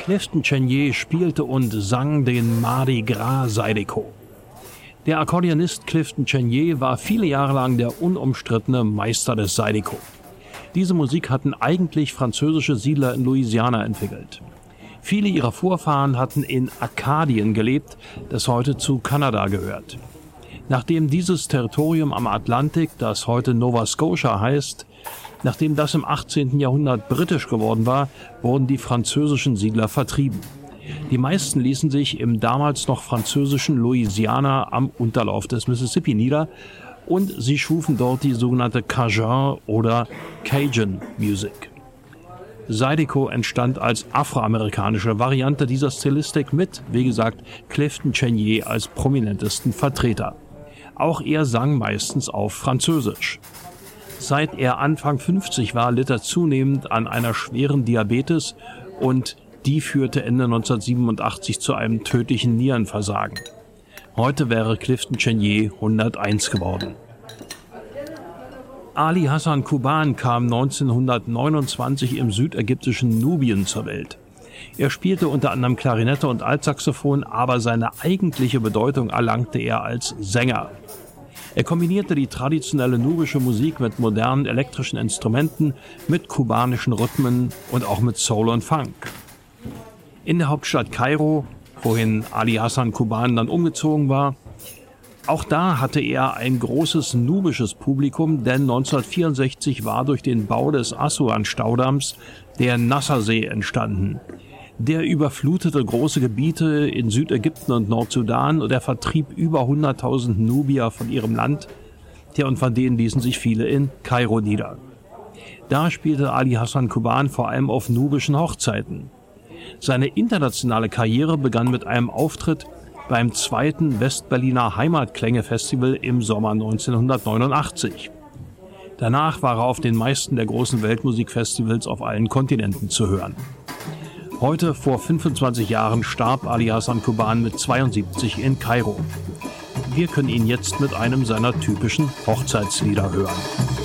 Clifton Chenier spielte und sang den Mardi Gras Zydeco. Der Akkordeonist Clifton Chenier war viele Jahre lang der unumstrittene Meister des Zydeco. Diese Musik hatten eigentlich französische Siedler in Louisiana entwickelt. Viele ihrer Vorfahren hatten in Arkadien gelebt, das heute zu Kanada gehört. Nachdem dieses Territorium am Atlantik, das heute Nova Scotia heißt, nachdem das im 18. Jahrhundert britisch geworden war, wurden die französischen Siedler vertrieben. Die meisten ließen sich im damals noch französischen Louisiana am Unterlauf des Mississippi nieder und sie schufen dort die sogenannte Cajun oder Cajun Music. Zydeco entstand als afroamerikanische Variante dieser Stilistik mit, wie gesagt, Clifton Chenier als prominentesten Vertreter. Auch er sang meistens auf Französisch. Seit er Anfang 50 war, litt er zunehmend an einer schweren Diabetes und die führte Ende 1987 zu einem tödlichen Nierenversagen. Heute wäre Clifton Chenier 101 geworden. Ali Hassan Kuban kam 1929 im südägyptischen Nubien zur Welt. Er spielte unter anderem Klarinette und Altsaxophon, aber seine eigentliche Bedeutung erlangte er als Sänger. Er kombinierte die traditionelle nubische Musik mit modernen elektrischen Instrumenten, mit kubanischen Rhythmen und auch mit Soul und Funk. In der Hauptstadt Kairo, wohin Ali Hassan Kuban dann umgezogen war, auch da hatte er ein großes nubisches Publikum, denn 1964 war durch den Bau des Assuan-Staudamms der Nassersee entstanden. Der überflutete große Gebiete in Südägypten und Nordsudan und er vertrieb über 100.000 Nubier von ihrem Land, und von denen ließen sich viele in Kairo nieder. Da spielte Ali Hassan Kuban vor allem auf nubischen Hochzeiten. Seine internationale Karriere begann mit einem Auftritt beim 2. Westberliner Heimatklänge-Festival im Sommer 1989. Danach war er auf den meisten der großen Weltmusikfestivals auf allen Kontinenten zu hören. Heute, vor 25 Jahren, starb Ali Hassan Kuban mit 72 in Kairo. Wir können ihn jetzt mit einem seiner typischen Hochzeitslieder hören.